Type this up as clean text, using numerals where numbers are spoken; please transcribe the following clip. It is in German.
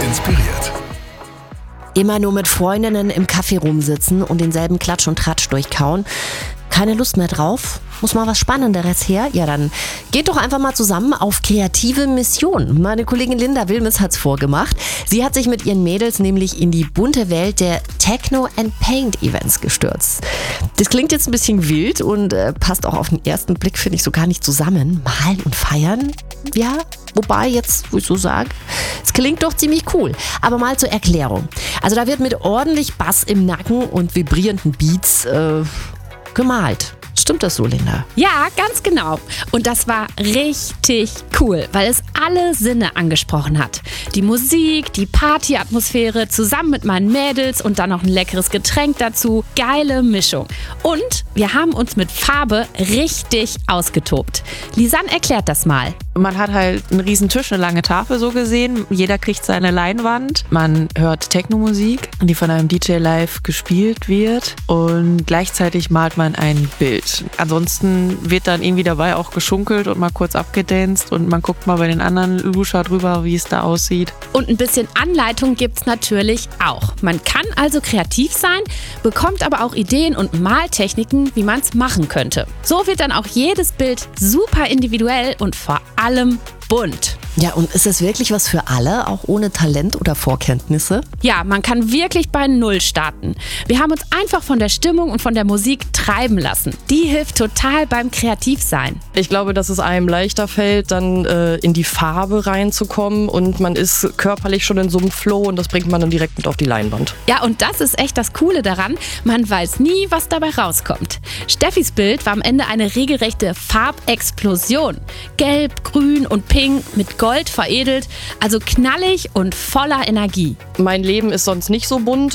inspiriert. Immer nur mit Freundinnen im Café rumsitzen und denselben Klatsch und Tratsch durchkauen. Keine Lust mehr drauf? Muss mal was Spannenderes her? Ja, dann geht doch einfach mal zusammen auf kreative Mission. Meine Kollegin Linda Wilmes hat's vorgemacht. Sie hat sich mit ihren Mädels nämlich in die bunte Welt der Techno and Paint Events gestürzt. Das klingt jetzt ein bisschen wild und passt auch auf den ersten Blick, finde ich, so gar nicht zusammen. Malen und feiern? Ja, wobei jetzt, wo ich so sage, es klingt doch ziemlich cool. Aber mal zur Erklärung. Also da wird mit ordentlich Bass im Nacken und vibrierenden Beats gemalt. Stimmt das so, Linda? Ja, ganz genau. Und das war richtig cool, weil es alle Sinne angesprochen hat. Die Musik, die Partyatmosphäre, zusammen mit meinen Mädels und dann noch ein leckeres Getränk dazu. Geile Mischung. Und wir haben uns mit Farbe richtig ausgetobt. Lisanne erklärt das mal. Man hat halt einen riesen Tisch, eine lange Tafel so gesehen. Jeder kriegt seine Leinwand. Man hört Techno-Musik, die von einem DJ live gespielt wird. Und gleichzeitig malt man ein Bild. Ansonsten wird dann irgendwie dabei auch geschunkelt und mal kurz abgedanced und man guckt mal bei den anderen Luscher drüber, wie es da aussieht. Und ein bisschen Anleitung gibt's natürlich auch. Man kann also kreativ sein, bekommt aber auch Ideen und Maltechniken, wie man es machen könnte. So wird dann auch jedes Bild super individuell und vor allem bunt. Ja, und ist es wirklich was für alle, auch ohne Talent oder Vorkenntnisse? Ja, man kann wirklich bei Null starten. Wir haben uns einfach von der Stimmung und von der Musik treiben lassen. Die hilft total beim Kreativsein. Ich glaube, dass es einem leichter fällt, dann in die Farbe reinzukommen und man ist körperlich schon in so einem Flow und das bringt man dann direkt mit auf die Leinwand. Ja, und das ist echt das Coole daran. Man weiß nie, was dabei rauskommt. Steffis Bild war am Ende eine regelrechte Farbexplosion. Gelb, grün und pink mit Gold veredelt, also knallig und voller Energie. Mein Leben ist sonst nicht so bunt.